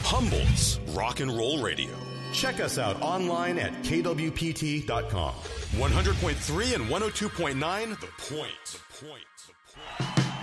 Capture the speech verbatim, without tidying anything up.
Humboldt's Rock and Roll Radio. Check us out online at K W P T dot com. one hundred point three and one oh two point nine, The Point. The Point. The Point.